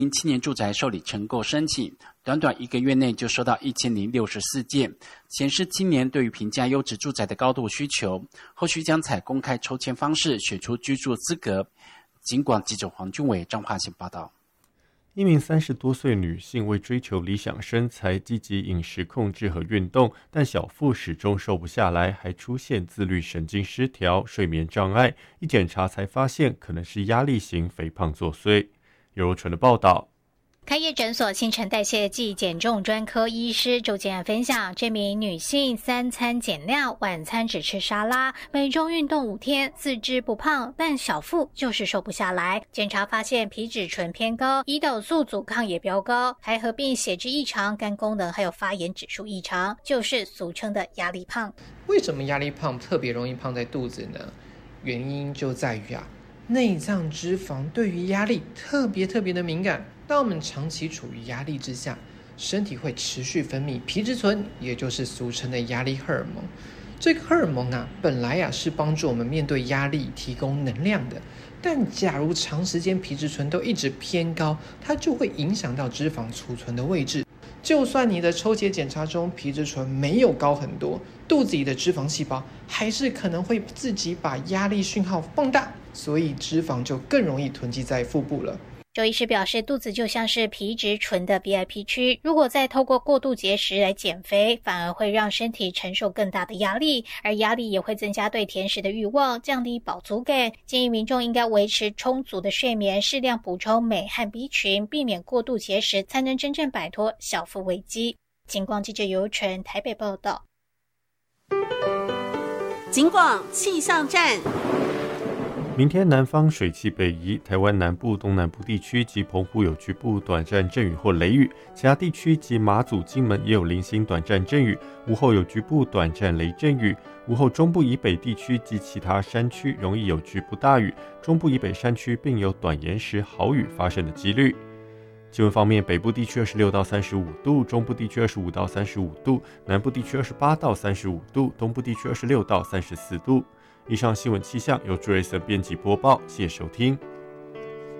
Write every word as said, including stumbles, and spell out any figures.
青年住宅受理承购申请，短短一个月内就收到一千零六十四件，显示青年对于评价优质住宅的高度需求。后续将采公开抽签方式选出居住资格。警广记者黄俊伟、张华贤报道。 一名三十多岁女性为追求理想身材，积极饮食控制和运动，但小腹始终瘦不下来，还出现自律神经失调、睡眠障碍。一检查才发现，可能是压力型肥胖作祟。尤柔纯的报道。 开业诊所新陈代谢暨减重专科医师周建安分享，这名女性三餐减量，晚餐只吃沙拉，每周运动五天，四肢不胖，但小腹就是瘦不下来。检查发现皮质醇偏高，胰岛素阻抗也飙高，还合并血脂异常、肝功能还有发炎指数异常，就是俗称的压力胖。 为什么压力胖特别容易胖在肚子呢？原因就在于啊，内脏脂肪对于压力特别特别的敏感。当我们长期处于压力之下，身体会持续分泌皮质醇，也就是俗称的压力荷尔蒙。这个荷尔蒙啊，本来啊是帮助我们面对压力、提供能量的。但假如长时间皮质醇都一直偏高，它就会影响到脂肪储存的位置。就算你的抽血检查中皮质醇没有高很多，肚子里的脂肪细胞还是可能会自己把压力讯号放大，所以脂肪就更容易囤积在腹部了。 周医师表示，肚子就像是皮质醇的 V I P 区，如果再透过过度节食来减肥，反而会让身体承受更大的压力，而压力也会增加对甜食的欲望，降低饱足感。建议民众应该维持充足的睡眠，适量补充镁和 B 群，避免过度节食，才能真正摆脱小腹危机。警广记者尤纯台北报道。 警广气象站。 明天南方水汽北移，台湾南部、东南部地区及澎湖有局部短暂阵雨或雷雨，其他地区及马祖、金门也有零星短暂阵雨，午后有局部短暂雷阵雨。午后中部以北地区及其他山区容易有局部大雨，中部以北山区并有短延时豪雨发生的几率。气温方面，北部地区二十六到三十五度，中部地区二十五到三十五度，南部地区二十八到三十五度，东部地区二十六到三十四度。以上新闻气象由朱瑞森编辑播报，谢谢收听。